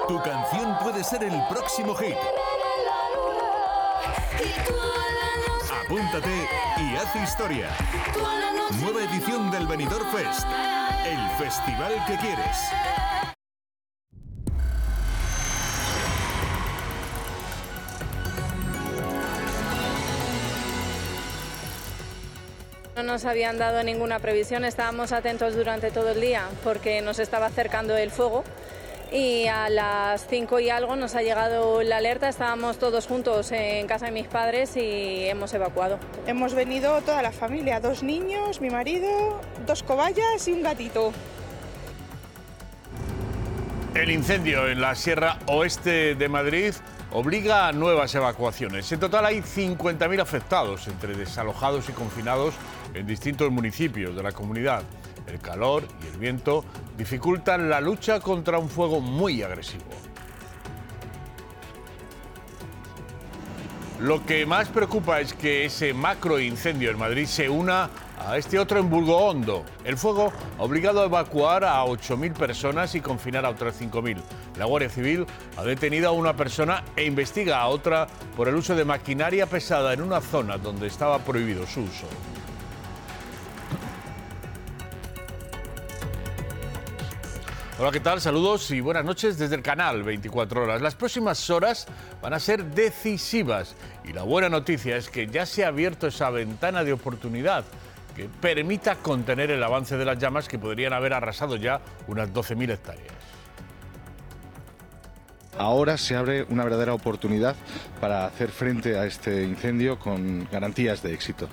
Tu canción puede ser el próximo hit. Apúntate y haz historia. Nueva edición del Benidorm Fest. El festival que quieres. No nos habían dado ninguna previsión, estábamos atentos durante todo el día porque nos estaba acercando el fuego y a las 5 y algo nos ha llegado la alerta, estábamos todos juntos en casa de mis padres y hemos evacuado. Hemos venido toda la familia, 2 niños, mi marido, 2 cobayas y un gatito. El incendio en la Sierra Oeste de Madrid obliga a nuevas evacuaciones. En total hay 50.000 afectados, entre desalojados y confinados en distintos municipios de la comunidad. El calor y el viento dificultan la lucha contra un fuego muy agresivo. Lo que más preocupa es que ese macro incendio en Madrid se una a este otro en Burgohondo. El fuego ha obligado a evacuar a 8.000 personas y confinar a otras 5.000. La Guardia Civil ha detenido a una persona e investiga a otra por el uso de maquinaria pesada en una zona donde estaba prohibido su uso. Hola, ¿qué tal? Saludos y buenas noches desde el canal 24 Horas. Las próximas horas van a ser decisivas y la buena noticia es que ya se ha abierto esa ventana de oportunidad que permita contener el avance de las llamas que podrían haber arrasado ya unas 12.000 hectáreas. Ahora se abre una verdadera oportunidad para hacer frente a este incendio con garantías de éxito.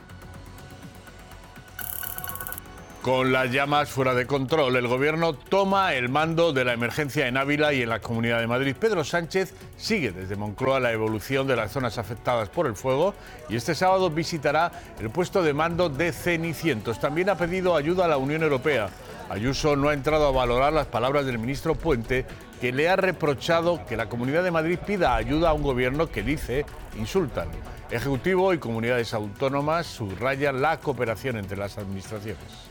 Con las llamas fuera de control, el Gobierno toma el mando de la emergencia en Ávila y en la Comunidad de Madrid. Pedro Sánchez sigue desde Moncloa la evolución de las zonas afectadas por el fuego y este sábado visitará el puesto de mando de Cenicientos. También ha pedido ayuda a la Unión Europea. Ayuso no ha entrado a valorar las palabras del ministro Puente, que le ha reprochado que la Comunidad de Madrid pida ayuda a un gobierno que dice insultan. Ejecutivo y comunidades autónomas subrayan la cooperación entre las administraciones.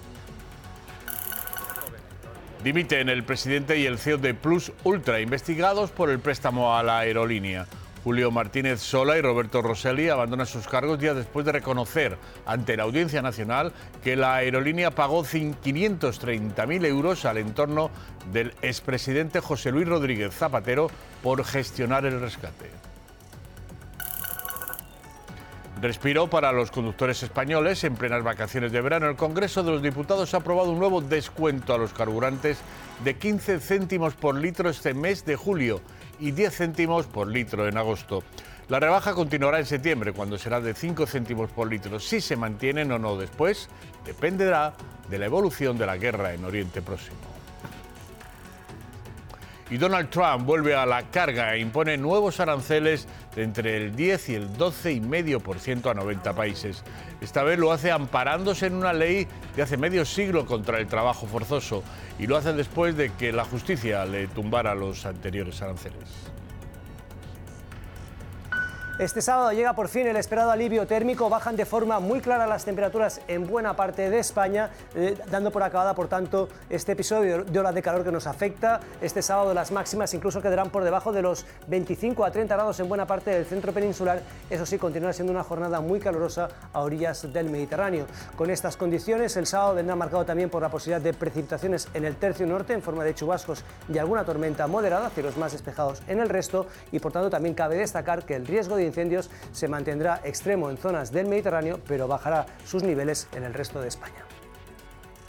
Dimiten el presidente y el CEO de Plus Ultra, investigados por el préstamo a la aerolínea. Julio Martínez Sola y Roberto Rosselli abandonan sus cargos días después de reconocer ante la Audiencia Nacional que la aerolínea pagó 530.000 euros al entorno del expresidente José Luis Rodríguez Zapatero por gestionar el rescate. Respiro para los conductores españoles. En plenas vacaciones de verano, el Congreso de los Diputados ha aprobado un nuevo descuento a los carburantes de 15 céntimos por litro este mes de julio y 10 céntimos por litro en agosto. La rebaja continuará en septiembre, cuando será de 5 céntimos por litro. Si se mantienen o no después, dependerá de la evolución de la guerra en Oriente Próximo. Y Donald Trump vuelve a la carga e impone nuevos aranceles de entre el 10 y el 12,5% a 90 países. Esta vez lo hace amparándose en una ley de hace medio siglo contra el trabajo forzoso y lo hace después de que la justicia le tumbara los anteriores aranceles. Este sábado llega por fin el esperado alivio térmico, bajan de forma muy clara las temperaturas en buena parte de España, dando por acabada, por tanto, este episodio de ola de calor que nos afecta. Este sábado las máximas incluso quedarán por debajo de los 25 a 30 grados en buena parte del centro peninsular. Eso sí, continuará siendo una jornada muy calurosa a orillas del Mediterráneo. Con estas condiciones, el sábado vendrá marcado también por la posibilidad de precipitaciones en el tercio norte en forma de chubascos y alguna tormenta moderada, cielos más despejados en el resto, y por tanto también cabe destacar que el riesgo de incendios se mantendrá extremo en zonas del Mediterráneo, pero bajará sus niveles en el resto de España.